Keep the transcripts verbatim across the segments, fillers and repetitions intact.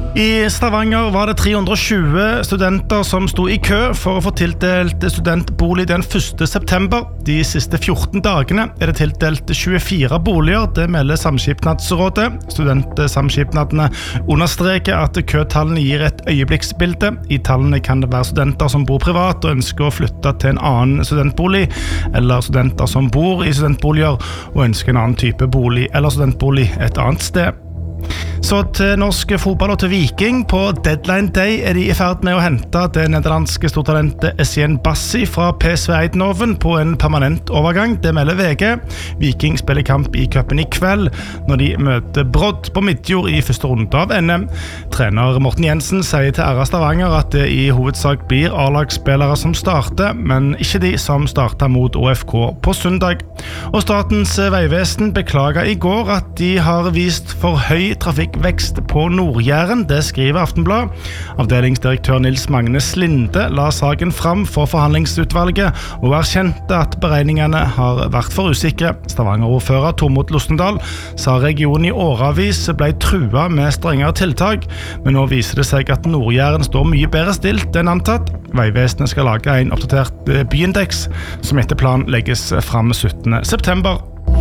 I Stavanger var det tre hundre og tjue studenter som sto i kø for å få tildelt studentbolig den første september. De siste fjorten dagene er det tildelt tjuefire boliger, det melder Samskipnadsrådet. Studentsamskipnadene understreker at køtallene gir et øyeblikksbilde. I tallene kan det være studenter som bor privat og ønsker å flytte til en annen studentbolig, eller studenter som bor i studentboliger og ønsker en annen type bolig eller studentbolig et annet sted. Så til norsk fotball og til Viking. På deadline day er de i ferd med å hente det nederlandske stortalentet Essien Bassi fra P S V Eindhoven på en permanent overgang. Det melder V G. Viking spiller kamp i cupen i kveld når de møter Brodd på Midtjord i første runde av N M. Trener Morten Jensen sier til R A Stavanger at det i hovedsak blir A-lagsspillere som starter, men ikke de som starter mot O F K på søndag. Og Statens vegvesen beklager i går at de har vist for høy trafikkvekst på Nord-Jæren, det skriver Aftenblad. Avdelingsdirektør Nils Magne Slinde la saken fram for forhandlingsutvalget og erkjente at beregningene har vært for usikre. Stavanger-ordfører Tormod Losnedal sa regionen i åravis ble trua med strengere tiltak, men nå viser det seg at Nord-Jæren står mye bedre stilt enn antatt. Veivesenet skal lage en oppdatert byindeks som etter plan legges fram syttende september.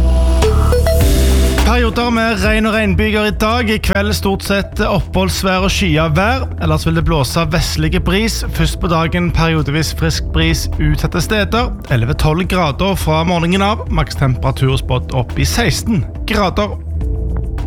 Perioder med regn og regnbyger i dag. I kveld stort sett oppholdsvær og skyet vær. Ellers vil det blåse vestlige bris. Først på dagen periodevis frisk bris utsatte steder. elleve til tolv grader fra morgenen av. Makstemperatur spådd opp i seksten grader.